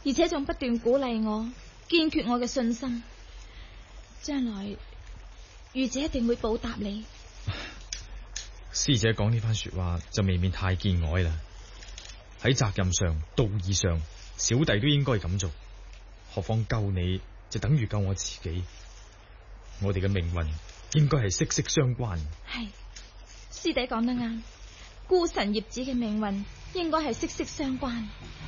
而且仲不斷鼓勵我，堅決我嘅信心。將來御姐一定會報答你。 師姐講呢番說話就未免太見外啦。喺責任上、道義上，小弟都應該咁做。何況救你就等於救我自己。我哋嘅命運應該係息息相關。 係，師弟講得啱。孤臣孽子嘅命運應該係息息相關。